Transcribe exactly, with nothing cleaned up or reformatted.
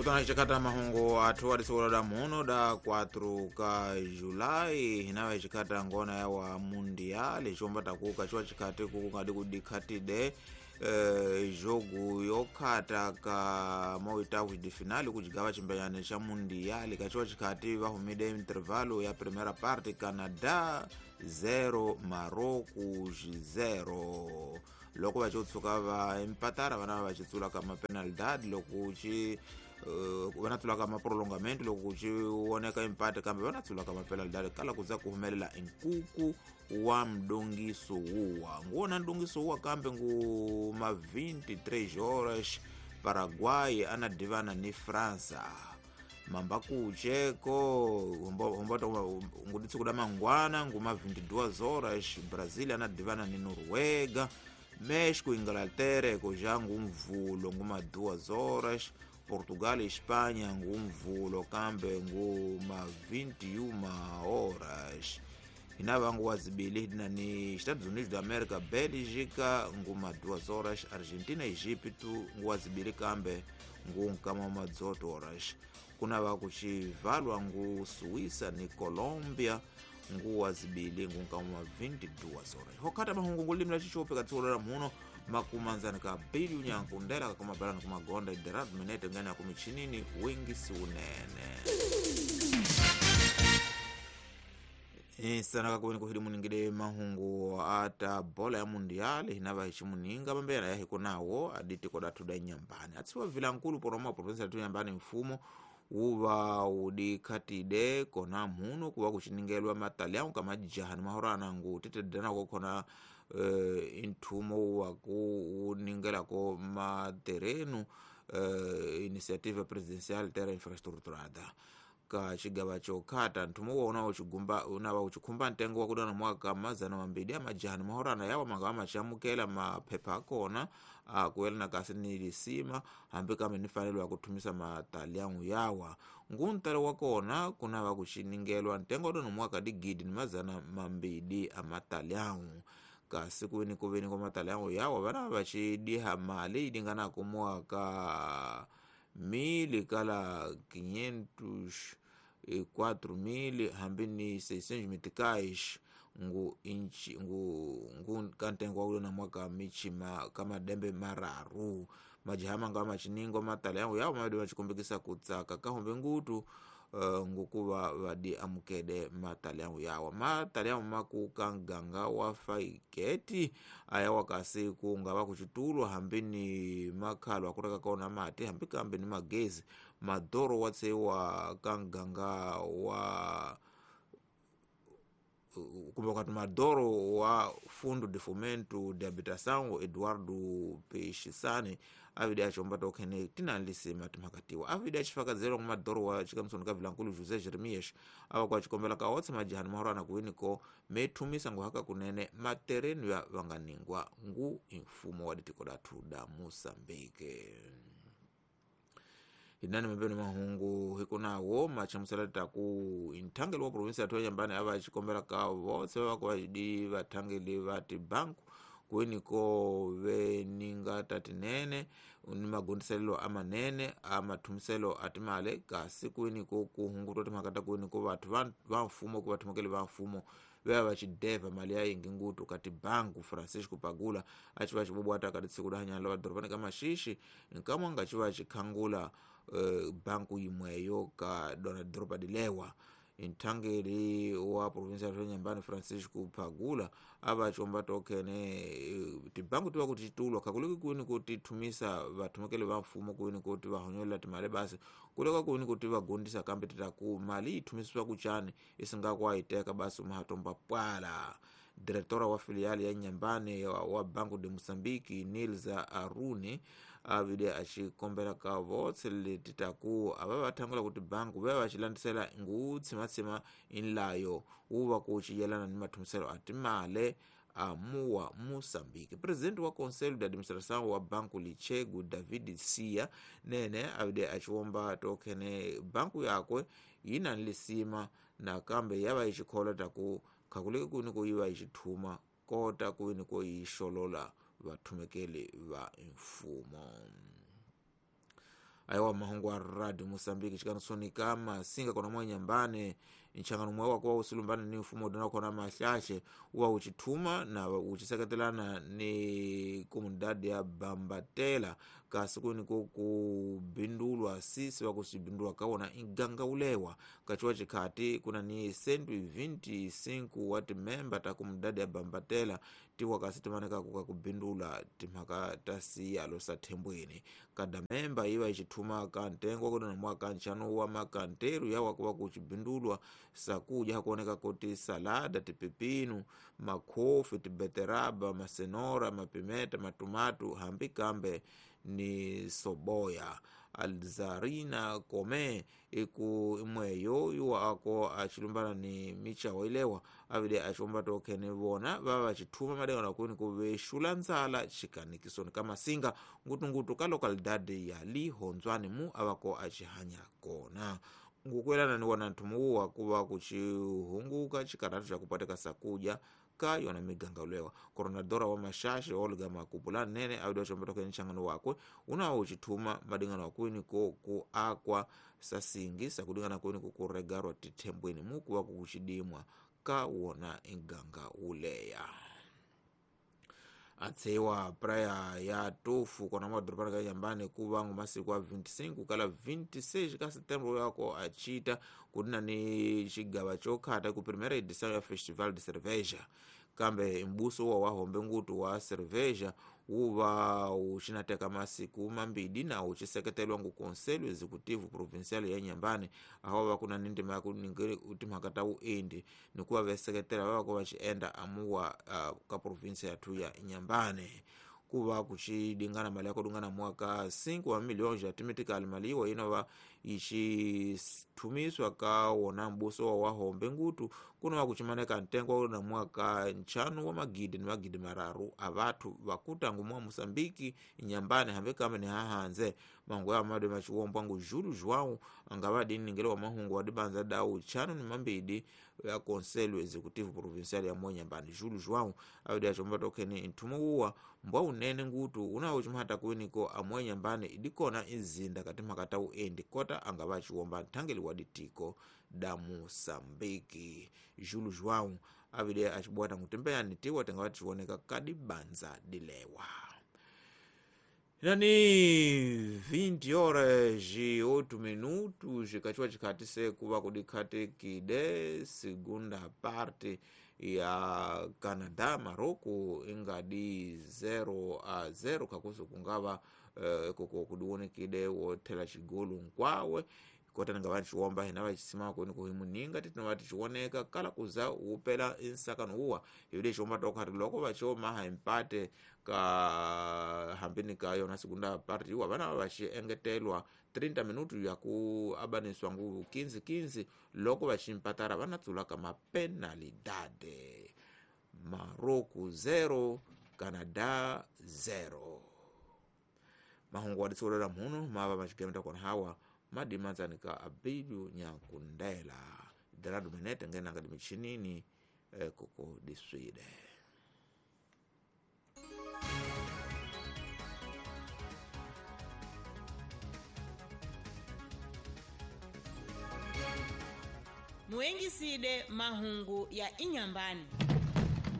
Kutana chikata mahungu atu alisura da muno da quatro ka Julai hinawe chikata ngona ya wa mundial chomba takuka chwa chikate kukungadi kudikati de uh, jogu yokata ka mawitavu di finali kujigawa chimbayane cha mundial kachwa chikati vahumide intervalo ya primera parte Canada zero Marocos zero loko vachotsuka va empatara vana vachitsula kama penalidad loko chi Uh, vanatsula kama prolongamento loko kuchioneka empate kambe vanatsula kama penalidad kala kuza kuhumelela enkuku wa mdongiso huwa nguona mdongiso huwa kambe ngu ma vinte-três horas Paraguay anadivana ni França mamba kucheko humbota nguditsi kuda mangwana ngu ma vinte-duas horas Brazil anadivana ni Noruega México Inglaterra kujangu mvulo ngu ma duas horas Portugal e Espanha ngumvulo kambe nguma vinte e uma horas inava nguwa zibili nani Estados Unidos da América Bélgica nguma duas horas Argentina Egipto nguwa zibili kambe ngumkama madzoto horas kunava kuchivalwa ngu Suíça ni Colombia nguwa zibili ngumkama vinte e duas horas hokata mahungu ngulimla chichope katsolera muno makumanzani ka bili unyankundela kama balana kuma gonda iderad minete ngani ya kumichinini wingi siunene sana kakubini kuhidi muningide mahungu ata bola ya mundiali hinava hichimuninga bambena ya hikunawo aditi koda tuda nyambani atsiwa vila nkulu poroma provinsi atu nyambani mfumo uva udikatide kona muno kuwa kuchiningelwa mataliao kama jahani mahorana ngu titedana kukona Uh, intumo waku ningela ko materenu uh, iniciativa presidencial terra infraestruturada ka chigaba chokata ntumo wona uchigumba unawa uchikumba ntengo wakudana mwaka mazana mambidi amajani mahorana yawa magawa machamukela mapepa kona uh, kuwela na kasi nilisima ambika menifanilo ya kutumisa mataliangu yawa nguntare wakona kuna wakushiningelwa ntengo wadana mwaka digidi ni mazana mambidi amataliangu kasi kuwini kuwini kwa mataliangu yawa wana wachidiha mali idingana kumwaka mili kala quinhentos e quatro mil hambini seiscentos meticais ngu inchi ngu ngu kantengo wa na mwaka michima kama dembe mararu majihama nga machiningo mataliangu yawa mawadi wachikumbikisa kutsaka kahombe ngutu Uh, ngukuwa wadi amukede mataliangu yawa mataliangu makuka nganga wafaiketi aya wakasi kunga wakuchitulu hambini makalo wakutaka kaona mati hambika hambini magezi madoro watse wa kanganga wa kumboka madoro wa fundo de fomento de habitação Eduardo Peixisani avide achomba tokene tinalisema timakatiwa avide achifaka zero madoro wa chikamsono ka vilankulu José Jeremias aba kwa chikombela ka wotse majihani mahorana kuwiniko metumisa ngu haka kunene materenu ya wanganingwa ngu infumo waditikoda tuda Mozambique inani mbeni mahungu hikunawo machamusalata ku intangeli wa provinsi ya toya nyambani aba chikombela ka wotse wako di batangeli bati banku kuwiniko veninga tatinene ni magundiselelo amanene amatumiselo atimale kasi kuwiniko kuhunguto timakata kuwiniko vatu vanfumo kuvatumokele vanfumo vea vachideva mali ya ingi ngutu kati banku Francisco Pagula achi vachibubu ata kati siku dahanyala wa doropani kama shishi nkama nga chiva achikangula uh, banku imweyo ka dona dropa dilewa intangeli wa provinsi ya nyambani Francisco Pagula aba chomba tokene tibangu tiwa kutitulwa kakuliki kuwini kuti tumisa vatumekele vafumo kuwini kuti vahonyola timale basi kuleka kuwini kuti vagundisa kambi titaku mali itumiswa kuchani isinga kwa iteka basi umahatomba pwala direktora wa filiali ya nyambani wa, wa Banco de Moçambique Nilza Aruni avide achikombela ka votse lititaku aba batangula kuti banku beba bachilandisela ngutsima-tsima inlayo uva kuchiyelana ni matumiselo atimale amuwa Moçambique. Presidente wa Conselho de Administração wa Banco Lichegu David Sia nene avide achiwomba tokene banku yakwe ina nilisima na kambe yaba ichikola taku kakuleke kuni kuyiwa ichituma kota kuwini kuisholola vatumekeli va infumo aiwa mahungu wa Radio Mosambiki chikano sonika masinga kona mwa nyambane nchangano mwa kwa usulumbana ni ufumo dona kona mashashe uwa uchituma na uchiseketelana ni komunidadi ya Bambatela kasiku ni kubindulwa sisi wa kusibindulwa kaona inganga ulewa kachua chikati kuna ni sentu vinti sinku wati memba ta komunidadi ya Bambatela tiwa kasitimaneka kuka kubindula timaka tasi alo sa tembweni kada memba iwa ichituma kantengo kuna mwaka nchano wa makanteru ya wakuwa kuchibindulwa sakuja hakuoneka koti salada tipipinu makofi tibeteraba masenora mapimeta matumatu hambi kambe ni soboya alzarina kome iku imweyo yuwa ako achilumbana ni micha wailewa avide achomba toke ni vona baba chituma madenga na kuni kubeshula nzala chikanikisoni kama singa ngutu ngutu ka lokalidade ya li honzwani mu abako achihanya kona ngukwelana ni wana ntumuwa kuwa kuchihunguka chikaratu cha kupateka sakuja kayo na miganga ulewa koronadora wa mashashe Olga Makupula nene au docho mtoke nchangano wakwe una uchituma madingano wakwini ko ku akwa sasingi sakudingana kwini kukuregarwa titembweni muku wako kuchidimwa ka uona inganga uleya atsewa praya ya tofu kwa nama dropana kaya yambane kubangu masiku wa vinti-cinco kala vinti-seis ka setembro yako achita kudina ni chigaba choka hata ku primeira edição ya Festival de Cerveja kambe mbuso wa wahombe ngutu wa cerveja uva uchinateka masiku mambidi na uchiseketelwa ngu Conselho Executivo Provincial ya Nyambane aho bakuna nindima yakuningiri utimhakata uendi nikuwa veseketela wako wachienda amuwa uh, ka provincia yatu ya Nyambane kuwa kuchidingana mali yako dungana mwaka cinco wa milioni ya timitika alimaliwa inawa ichitumiswa ka wona mbuso wa wahombe ngutu kuna wakuchimaneka ntengo na mwaka nchano wa magidi ni magidi mararu abatu wakuta ngumwa Mosambiki Nyambane hambe kama ni hahanze mangu ya madu machiwombo ngu Julu João angabadi ningele wa mahungu wadibanza dau chano ni mambidi ya Conselho Executivo Provincial ya Nyambane Julu João awidi ya chombato keni intumuwa mbwa unene ngutu unawuchimata kuwiniko amwe Nyambane idikona izinda katima katau endi kota angabachi womba tangeli waditiko da Mosambiki Julu João avide achibuata ngutembea nitiwa tengawachi woneka kadi banza dilewa nani vinte horas e oito minutos chikachua chikatise kuwa kudikate kide segunda parte ya Canada Maroko ingadi zero a zero kakuso kungava uh, koko kuduone kide wotela chigulu nkwawe kota nga chiwomba hinawa chisima kuni kuhimuninga titina wati chiwoneka kala kuza upela insakano uwa yode chomba toka loko bacho maha empate ka hambini ka yona segunda parti uwa bana bachi engetelwa thirty minutu ya ku abaniswa ngu quinze quinze loko bachimpatara bana tsula kama penalidade Maroko zero Canada zero mahungu wadisura muno maba machikemeta kwa hawa madimanzanika abidu nyakundela daladu menete ngena ngadi michinini eh, koko diswide Muengiside mahungu ya Inyambani.